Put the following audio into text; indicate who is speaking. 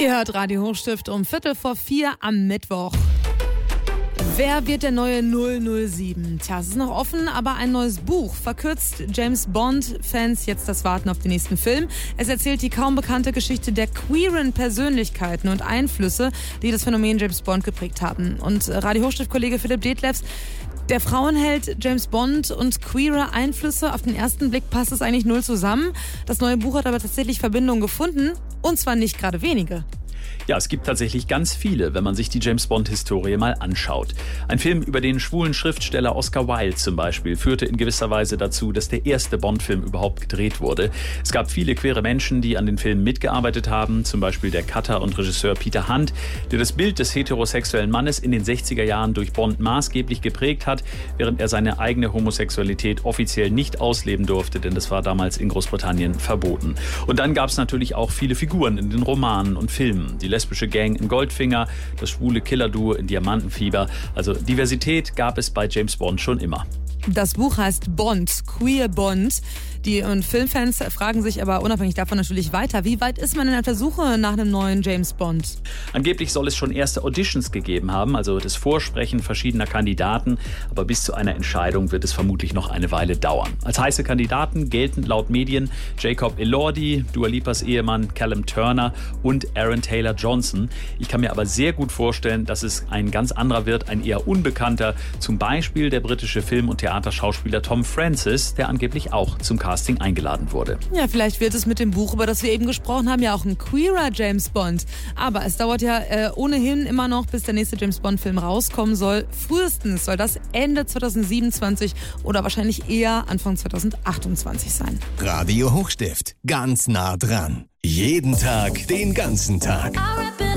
Speaker 1: Ihr hört Radio Hochstift um 3:45 am Mittwoch. Wer wird der neue 007? Tja, es ist noch offen, aber ein neues Buch verkürzt James Bond-Fans jetzt das Warten auf den nächsten Film. Es erzählt die kaum bekannte Geschichte der queeren Persönlichkeiten und Einflüsse, die das Phänomen James Bond geprägt haben. Und Radio Hochstift-Kollege Philipp Detlefs, der Frauenheld James Bond und queere Einflüsse, auf den ersten Blick passt es eigentlich null zusammen. Das neue Buch hat aber tatsächlich Verbindungen gefunden, und zwar nicht gerade wenige.
Speaker 2: Ja, es gibt tatsächlich ganz viele, wenn man sich die James-Bond-Historie mal anschaut. Ein Film über den schwulen Schriftsteller Oscar Wilde zum Beispiel führte in gewisser Weise dazu, dass der erste Bond-Film überhaupt gedreht wurde. Es gab viele queere Menschen, die an den Filmen mitgearbeitet haben, zum Beispiel der Cutter und Regisseur Peter Hunt, der das Bild des heterosexuellen Mannes in den 60er Jahren durch Bond maßgeblich geprägt hat, während er seine eigene Homosexualität offiziell nicht ausleben durfte, denn das war damals in Großbritannien verboten. Und dann gab es natürlich auch viele Figuren in den Romanen und Filmen. Die lesbische Gang in Goldfinger, das schwule Killer-Duo in Diamantenfieber. Also Diversität gab es bei James Bond schon immer.
Speaker 1: Das Buch heißt Bond, Queer Bond. Die Filmfans fragen sich aber unabhängig davon natürlich weiter. Wie weit ist man denn auf der Suche nach einem neuen James Bond?
Speaker 2: Angeblich soll es schon erste Auditions gegeben haben, also das Vorsprechen verschiedener Kandidaten. Aber bis zu einer Entscheidung wird es vermutlich noch eine Weile dauern. Als heiße Kandidaten gelten laut Medien Jacob Elordi, Dua Lipas Ehemann Callum Turner und Aaron Taylor Johnson. Ich kann mir aber sehr gut vorstellen, dass es ein ganz anderer wird, ein eher unbekannter, zum Beispiel der britische Film- und Theaterschauspieler Tom Francis, der angeblich auch zum Casting eingeladen wurde.
Speaker 1: Ja, vielleicht wird es mit dem Buch, über das wir eben gesprochen haben, ja auch ein queerer James Bond. Aber es dauert ja ohnehin immer noch, bis der nächste James Bond-Film rauskommen soll. Frühestens soll das Ende 2027 oder wahrscheinlich eher Anfang 2028 sein.
Speaker 3: Radio Hochstift, ganz nah dran. Jeden Tag, den ganzen Tag.